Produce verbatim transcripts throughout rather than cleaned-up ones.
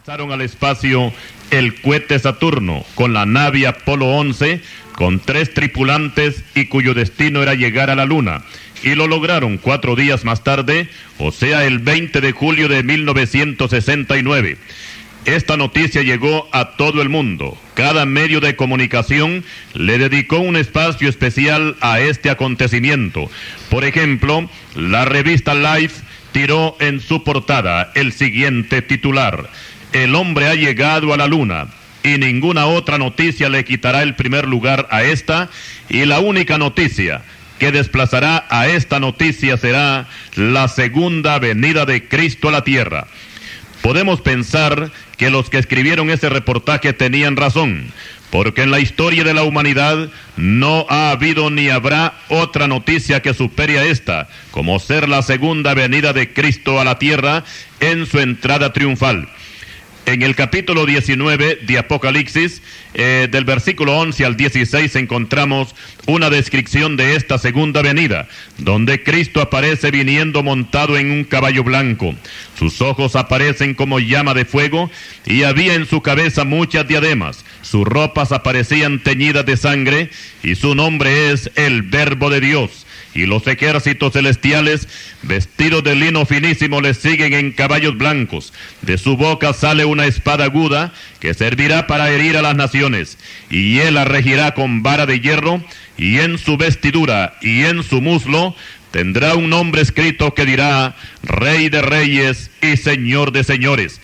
Lanzaron al espacio el cohete Saturno con la nave Apolo once, con tres tripulantes y cuyo destino era llegar a la Luna. Y lo lograron cuatro días más tarde, o sea, el veinte de julio de mil novecientos sesenta y nueve. Esta noticia llegó a todo el mundo. Cada medio de comunicación le dedicó un espacio especial a este acontecimiento. Por ejemplo, la revista Life tiró en su portada el siguiente titular: el hombre ha llegado a la Luna, y ninguna otra noticia le quitará el primer lugar a esta, y la única noticia que desplazará a esta noticia será la segunda venida de Cristo a la tierra. Podemos pensar que los que escribieron ese reportaje tenían razón, porque en la historia de la humanidad no ha habido ni habrá otra noticia que supere a esta, como ser la segunda venida de Cristo a la tierra en su entrada triunfal. En el capítulo diecinueve de Apocalipsis, eh, del versículo once al dieciséis, encontramos una descripción de esta segunda venida, donde Cristo aparece viniendo montado en un caballo blanco. Sus ojos aparecen como llama de fuego, y había en su cabeza muchas diademas. Sus ropas aparecían teñidas de sangre, y su nombre es el Verbo de Dios. Y los ejércitos celestiales, vestidos de lino finísimo, le siguen en caballos blancos. De su boca sale una espada aguda, que servirá para herir a las naciones. Y él la regirá con vara de hierro, y en su vestidura y en su muslo tendrá un nombre escrito que dirá: Rey de Reyes y Señor de Señores.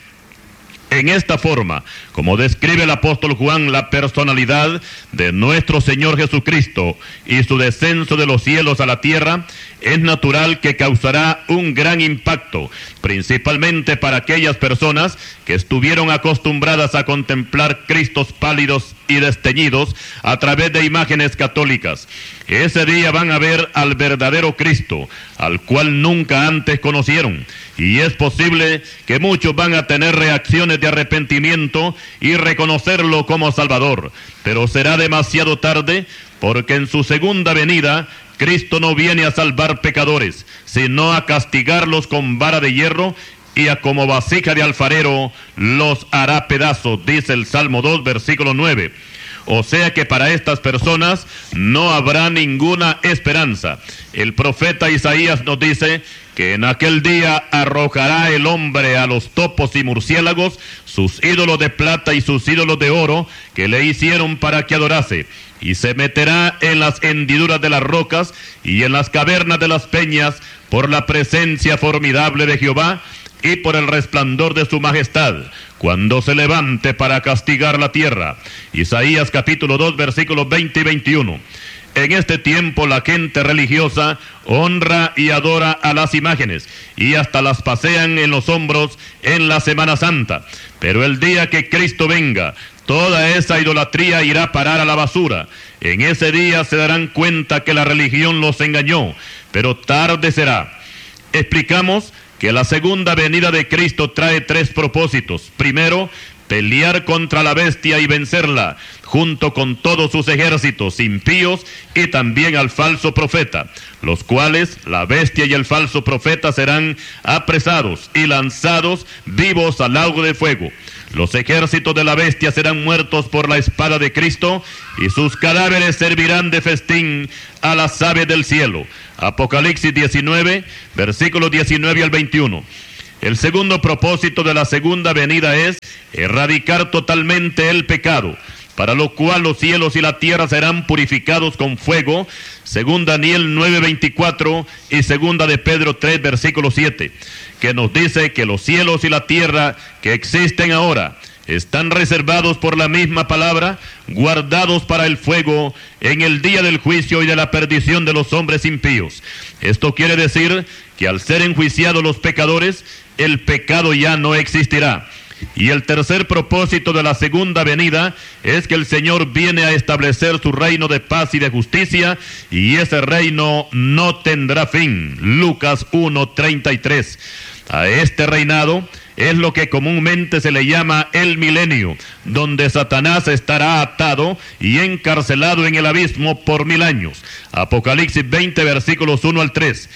En esta forma, como describe el apóstol Juan la personalidad de nuestro Señor Jesucristo y su descenso de los cielos a la tierra, es natural que causará un gran impacto, principalmente para aquellas personas que estuvieron acostumbradas a contemplar Cristos pálidos y desteñidos a través de imágenes católicas. Ese día van a ver al verdadero Cristo, al cual nunca antes conocieron, y es posible que muchos van a tener reacciones de arrepentimiento y reconocerlo como Salvador, pero será demasiado tarde, porque en su segunda venida Cristo no viene a salvar pecadores, sino a castigarlos con vara de hierro, y a como vasija de alfarero los hará pedazos, dice el Salmo dos, versículo nueve. O sea que para estas personas no habrá ninguna esperanza. El profeta Isaías nos dice que en aquel día arrojará el hombre a los topos y murciélagos sus ídolos de plata y sus ídolos de oro que le hicieron para que adorase, y se meterá en las hendiduras de las rocas y en las cavernas de las peñas por la presencia formidable de Jehová y por el resplandor de su majestad, cuando se levante para castigar la tierra. Isaías capítulo dos, versículos veinte y veintiuno. En este tiempo la gente religiosa honra y adora a las imágenes, y hasta las pasean en los hombros en la Semana Santa. Pero el día que Cristo venga, toda esa idolatría irá a parar a la basura. En ese día se darán cuenta que la religión los engañó, pero tarde será. Explicamos que la segunda venida de Cristo trae tres propósitos. Primero, pelear contra la bestia y vencerla, junto con todos sus ejércitos impíos y también al falso profeta, los cuales la bestia y el falso profeta serán apresados y lanzados vivos al lago de fuego. Los ejércitos de la bestia serán muertos por la espada de Cristo, y sus cadáveres servirán de festín a las aves del cielo. Apocalipsis diecinueve, versículos diecinueve al veintiuno. El segundo propósito de la segunda venida es erradicar totalmente el pecado, para lo cual los cielos y la tierra serán purificados con fuego, según Daniel nueve, veinticuatro y segunda de Pedro tres, versículo siete, que nos dice que los cielos y la tierra que existen ahora están reservados por la misma palabra, guardados para el fuego en el día del juicio y de la perdición de los hombres impíos. Esto quiere decir que al ser enjuiciados los pecadores, el pecado ya no existirá. Y el tercer propósito de la segunda venida es que el Señor viene a establecer su reino de paz y de justicia, y ese reino no tendrá fin. Lucas uno, treinta y tres. A este reinado es lo que comúnmente se le llama el milenio, donde Satanás estará atado y encarcelado en el abismo por mil años. Apocalipsis veinte, versículos uno al tres.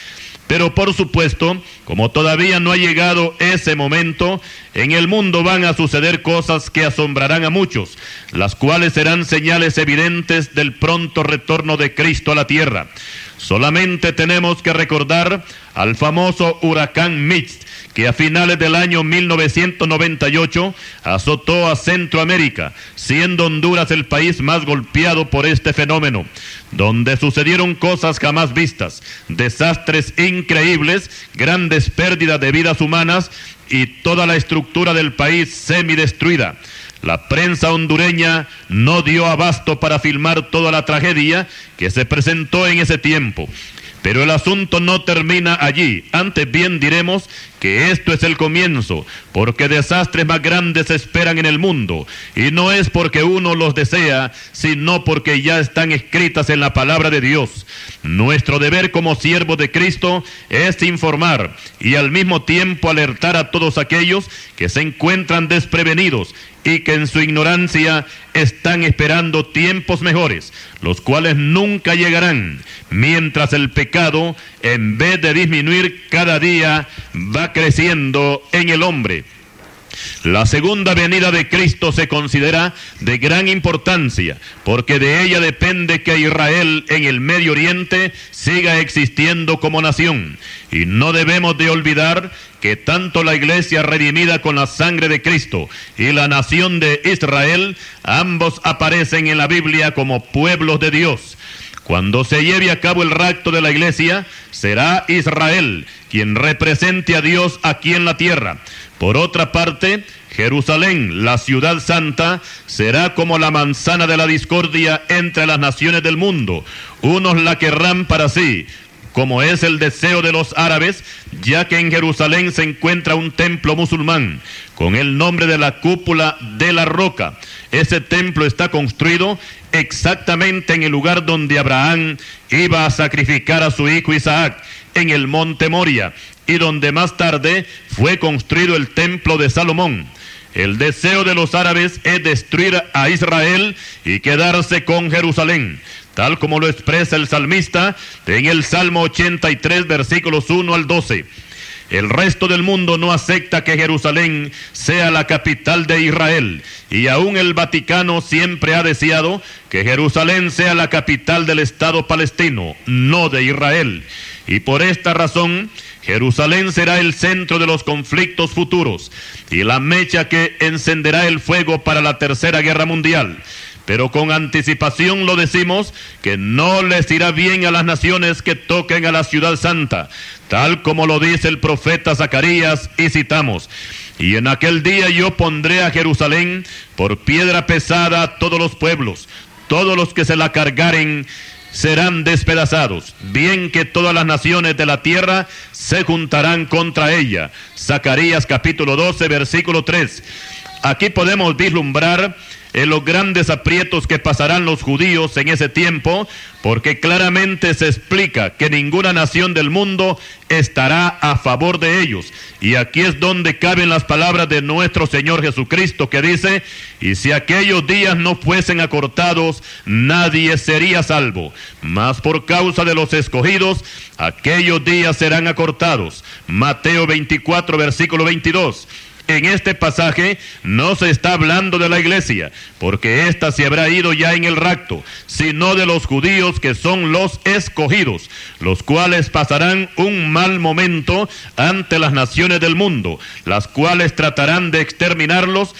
Pero por supuesto, como todavía no ha llegado ese momento, en el mundo van a suceder cosas que asombrarán a muchos, las cuales serán señales evidentes del pronto retorno de Cristo a la tierra. Solamente tenemos que recordar al famoso huracán Mitch, que a finales del año mil novecientos noventa y ocho azotó a Centroamérica, siendo Honduras el país más golpeado por este fenómeno, donde sucedieron cosas jamás vistas, desastres increíbles, grandes pérdidas de vidas humanas y toda la estructura del país semidestruida. La prensa hondureña no dio abasto para filmar toda la tragedia que se presentó en ese tiempo. Pero el asunto no termina allí, antes bien diremos que esto es el comienzo, porque desastres más grandes se esperan en el mundo, y no es porque uno los desea, sino porque ya están escritas en la palabra de Dios. Nuestro deber como siervos de Cristo es informar y al mismo tiempo alertar a todos aquellos que se encuentran desprevenidos y que en su ignorancia están esperando tiempos mejores, los cuales nunca llegarán, mientras el pecado, en vez de disminuir cada día, va creciendo en el hombre. La segunda venida de Cristo se considera de gran importancia, porque de ella depende que Israel en el Medio Oriente siga existiendo como nación. Y no debemos de olvidar que tanto la iglesia redimida con la sangre de Cristo y la nación de Israel, ambos aparecen en la Biblia como pueblos de Dios. Cuando se lleve a cabo el rapto de la iglesia, será Israel quien represente a Dios aquí en la tierra. Por otra parte, Jerusalén, la ciudad santa, será como la manzana de la discordia entre las naciones del mundo. Unos la querrán para sí, como es el deseo de los árabes, ya que en Jerusalén se encuentra un templo musulmán, con el nombre de la cúpula de la roca. Ese templo está construido exactamente en el lugar donde Abraham iba a sacrificar a su hijo Isaac, en el monte Moria, y donde más tarde fue construido el templo de Salomón. El deseo de los árabes es destruir a Israel y quedarse con Jerusalén, tal como lo expresa el salmista en el Salmo ochenta y tres, versículos uno al doce. El resto del mundo no acepta que Jerusalén sea la capital de Israel, y aún el Vaticano siempre ha deseado que Jerusalén sea la capital del Estado palestino, no de Israel. Y por esta razón, Jerusalén será el centro de los conflictos futuros y la mecha que encenderá el fuego para la Tercera Guerra Mundial. Pero con anticipación lo decimos, que no les irá bien a las naciones que toquen a la ciudad santa, tal como lo dice el profeta Zacarías, y citamos: y en aquel día yo pondré a Jerusalén por piedra pesada a todos los pueblos, todos los que se la cargaren serán despedazados, bien que todas las naciones de la tierra se juntarán contra ella. Zacarías capítulo doce, versículo tres. Aquí podemos vislumbrar en los grandes aprietos que pasarán los judíos en ese tiempo, porque claramente se explica que ninguna nación del mundo estará a favor de ellos. Y aquí es donde caben las palabras de nuestro Señor Jesucristo, que dice: y si aquellos días no fuesen acortados, nadie sería salvo, mas por causa de los escogidos, aquellos días serán acortados. Mateo veinticuatro, versículo veintidós. En este pasaje no se está hablando de la iglesia, porque ésta se habrá ido ya en el rapto, sino de los judíos que son los escogidos, los cuales pasarán un mal momento ante las naciones del mundo, las cuales tratarán de exterminarlos